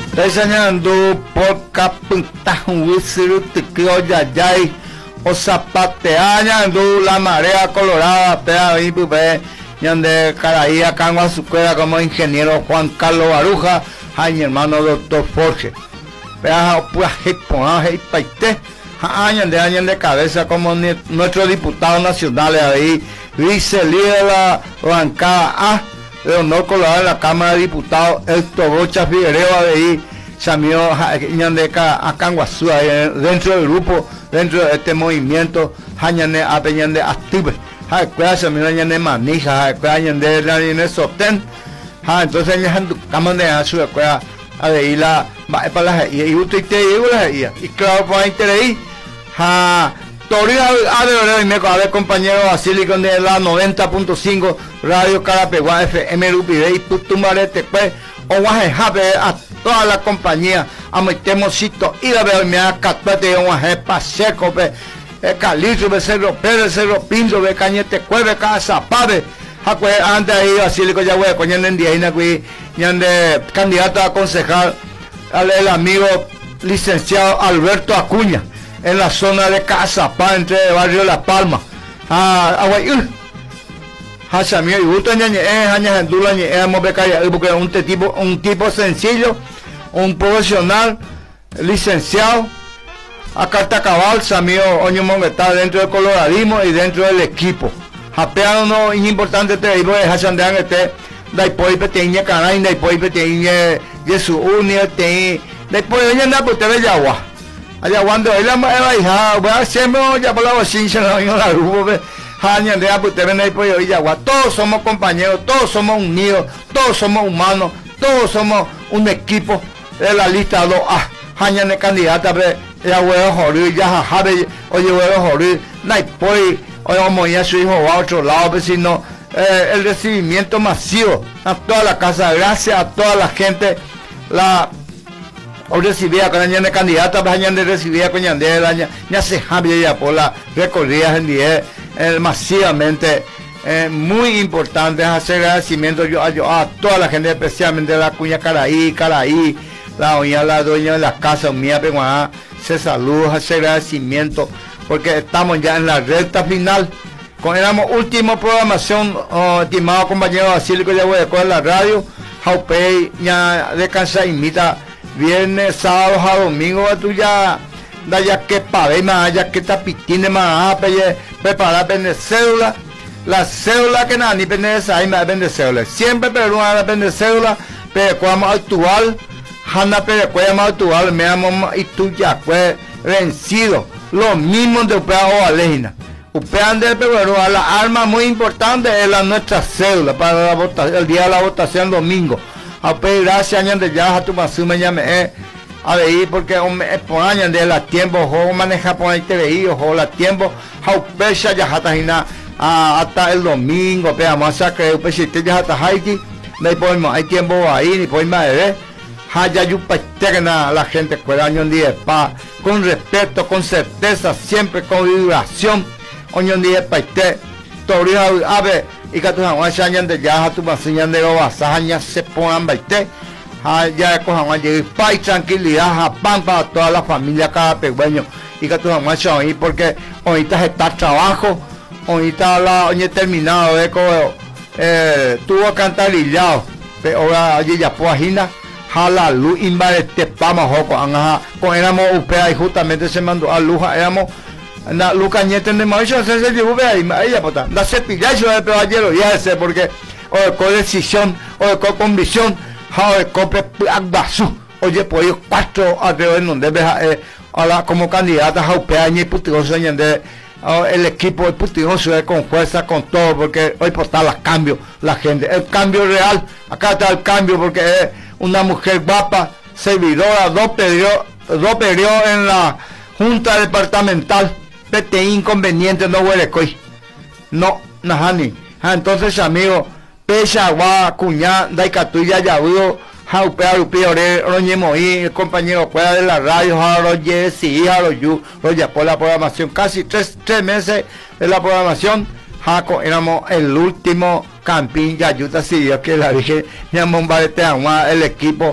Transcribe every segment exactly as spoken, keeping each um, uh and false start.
Enseñando por capitán Wisiru Tikio Yayay o zapateando la marea colorada, pea ahí, pues, donde Caraía Cangua su cueva como ingeniero Juan Carlos Baruja, ay, mi hermano doctor Forge. Pea, pues, ahí, paite, años de años de cabeza como nuestro diputado nacional ahí, vice-líder de la bancada A. de honor colorado en la Cámara de Diputados, Héctor Rocha Figueroa de ahí, Samio Ñandeca Acanguazú, dentro del grupo, dentro de este movimiento, Jañane Apeñande Active, Jacuea Samio Ñande Manija, Jacuea Ñande Ñande Sotén, entonces Ñanducamos de Azu, Jacuea, a de ahí la, para la y usted te digo la y claro, para interés, ja. Torino, a ver, a ver, compañero Basílico de la noventa punto cinco Radio Carapeguá F M Rupide y Putumbarete, pues, o Guaje Jape a toda la compañía, a Metemosito y la ver, me ha catete, o Guaje Pacheco, pe, Calixto, Becerro Pérez, Becerro Pinto, Be Cañete Cueve, Casa Pave, antes ahí Basílico ya voy a coñar en día, de candidato a concejal, el amigo licenciado Alberto Acuña, en la zona de Casapá, entre el barrio La Palma. Ah, aguayul. Hasamio y gusto ñañe, añas en dula ñe, hemos becado porque un tipo, un tipo sencillo, un profesional, licenciado, a carta cabal, Samio Oño está dentro del coloradismo y dentro del equipo. Japeado no es importante te digo, es Hasandean este, después peteña caray, después peteña Jesús Unio, te, después ella anda por T V Yagua. Allá cuando él la hija, voy a hacerme ya por la bochincha, no la grupo, Jaña de Apu, te ven ahí por Yagua. Todos somos compañeros, todos somos unidos, todos somos humanos, todos somos un equipo de la lista dos A. Jaña de candidata, ya huevo jorir, ya jajabe, oye huevo jorir, Naipoy, oye vamos a su hijo a otro lado, sino eh, el recibimiento masivo a toda la casa, gracias a toda la gente, la o recibía con la candidata, pues de recibía con Ñande, ya se había por la recorrida en día, eh, masivamente, eh, muy importante hacer agradecimiento yo, yo, a toda la gente, especialmente la cuña Caraí, Caraí, la doña, la dueña de la casa, mía, Peguaná, se saluda, hacer agradecimiento, porque estamos ya en la recta final, con la última programación, oh, estimado compañero Basílico, ya voy a de la radio, Jaupey, ya descansa, imita, viernes, sábado, a domingo, tú ya, da ya que pavé más, ya que tapitine más, preparar vender cédula, la cédula que nada, ni vender esa, ahí me vende cédula, siempre pero a vender cédula, pero cuando actual, Hanna pero cuando actual, me amo y tú ya, pues, vencido, lo mismo de Upea o Alejina, Upea de pero a la arma muy importante es la nuestra cédula para la votación, el día de la votación domingo. A pedir gracias años de ya a tu masume ya me eh, a ver porque por años de la tiempo o maneja por ahí T V I o la tiempo a pecha ya hasta hina hasta el domingo pero más a que pues si te ya hasta Haiti no podemos hay tiempo ahí ni podemos ver haya yo paterna la gente cuál año día pa con respeto con certeza siempre con vibración año día paite toría a ver y que tu jamás años de ya a tu masiñan de los años se pongan baite ya con jamás llegue paz y tranquilidad a pan para toda la familia cada pequeño y que tu jamás ahí porque ahorita está trabajo ahorita la hoy terminado de co eh, tuvo cantarillado pero ahora allí ya puajina jala luz invade este pama joco anja con éramos upea y justamente se mandó a luja éramos na Lucas Ñete de Mauricio se se llevó ahí ella pota da cepillazo de pero ayer ya sé porque o con decisión o con convicción ha cope agbasu oye pues cuatro alrededor donde ve eh, a como candidata a Upeaña y Putigoso de el equipo de Putigoso con fuerza con todo porque hoy por tal los cambios la gente el cambio real acá está el cambio porque es una mujer guapa servidora dos periodos dos periodos en la junta departamental Pete inconveniente no huele coi no najani entonces amigo pecha va cuña dai catuya ya vio jaupea lupiore roñemo y el compañero fuera de la radio jaro yesi jaro yu roya por la programación casi tres tres meses de la programación jaco éramos el último campín ya ayuda si Dios que la dije ya mombarete agua el equipo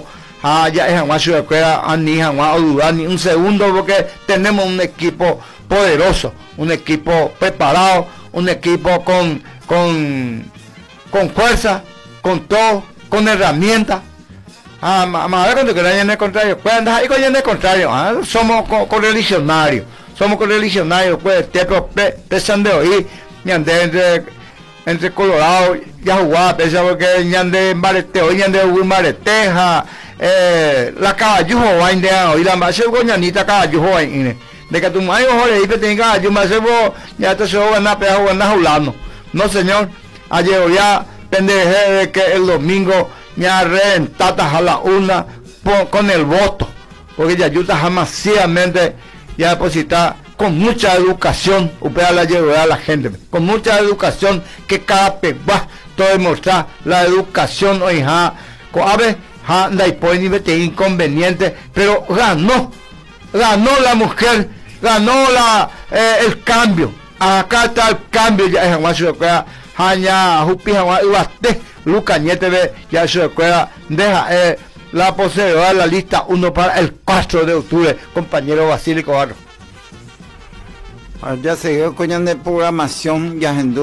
Ah, ya es Juan Suecuera, ni Juan dudar ni un segundo, porque tenemos un equipo poderoso, un equipo preparado, un equipo con, con, con fuerza, con todo, con herramientas. Ah, más cuando que en el contrario, pues andas ahí con el contrario, ah, somos correligionarios, somos correligionarios, pues te pesan de oír, y andé entre, entre Colorado, ya jugaba, pesa porque ya andé en Barete, hoy andé en Bareteja, eh, la caballujo va a oír la más, es goñanita caballujo va de que tu madre ojo y te diga, yo me hace vos, ya te se va a ganar, pero va a ganar hablando. No, señor, ayer ya pendeje de que el domingo me reventatas a la una por, con el voto, porque ya ayuda masivamente ya depositar con mucha educación, upea la llevar a la gente, con mucha educación que cada pegua todo demostrar la educación hoy ja, a ver, ja, no hay inconveniente, pero ganó, ganó la mujer, ganó la eh, el cambio. Acá está el cambio ya en Juan Suecuera, Jaña, Jupi, Juan, Ibaste, Luca Niete, ya Suecuera, deja eh, la poseedora de la lista uno para el cuatro de octubre, compañero Basílico Barro. Ya se dio coñan de programación, ya